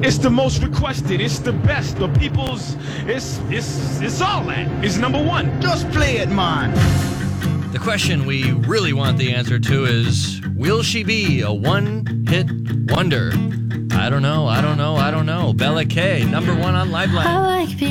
It's the most requested. It's the best. The people's. It's all that. It's number one. Just play it, man. The question we really want the answer to is, will she be a one-hit wonder? I don't know. Bella K, number one on Liveline. I like